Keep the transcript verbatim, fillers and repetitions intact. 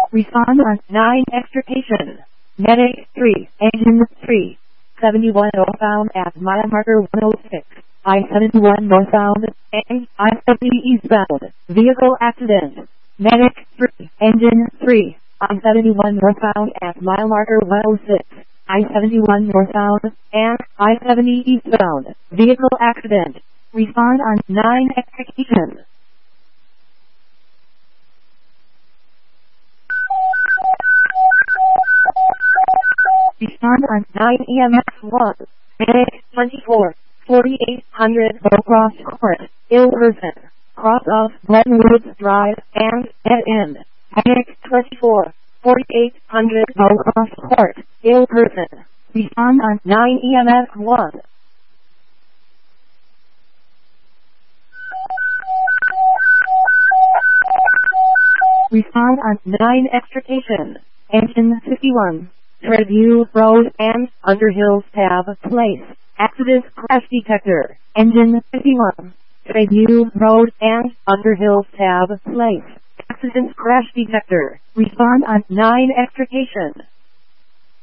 Respond on nine extrication. Medic three, engine three. seventy-one oh found at mile marker one oh six. I seventy-one northbound and I seventy eastbound. Vehicle accident. Medic three, engine three. I seventy-one northbound at mile marker one oh six. I seventy-one northbound and I seventy eastbound. Vehicle accident. Respond on nine extrication. Respond on nine E M S one. Medic twenty-four, forty-eight hundred Bowcross Court, ill person. Cross off Glenwoods Drive and dead end. Medic twenty-four, forty-eight hundred Bowcross Court, ill person. Respond on nine E M S one. Respond on nine extrication. Engine fifty-one. Review Road and Underhills Tab Place. Accident Crash Detector. Engine fifty-one. Review Road and Underhills Tab Place. Accident Crash Detector. Respond on nine extrication.